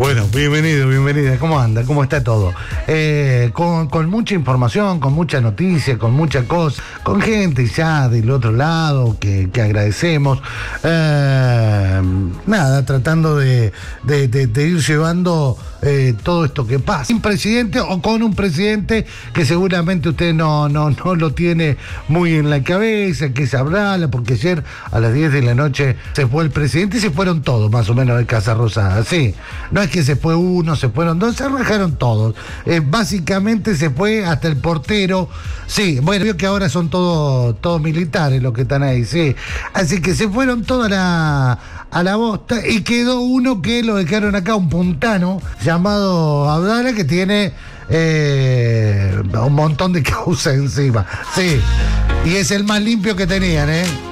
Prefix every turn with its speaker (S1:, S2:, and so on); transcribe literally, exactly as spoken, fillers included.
S1: Bueno, bienvenido, bienvenida. ¿Cómo anda? ¿Cómo está todo? Eh, con, con mucha información, con mucha noticia, con mucha cosa, con gente ya del otro lado que, que agradecemos. Eh, nada, tratando de, de, de, de ir llevando eh, todo esto que pasa. Sin presidente o con un presidente que seguramente usted no, no, no lo tiene muy en la cabeza, que se habla, porque ayer a las diez de la noche se fue el presidente y se fueron todos más o menos de Casa Rosada. Sí, no es que se fue uno, se fueron dos, se rajaron todos. Eh, básicamente se fue hasta el portero. Sí, bueno, veo que ahora son todos todos militares los que están ahí, sí. Así que se fueron todos a la, a la bosta y quedó uno que lo dejaron acá, un puntano llamado Abdala, que tiene eh, un montón de causas encima. Sí, y es el más limpio que tenían, ¿eh?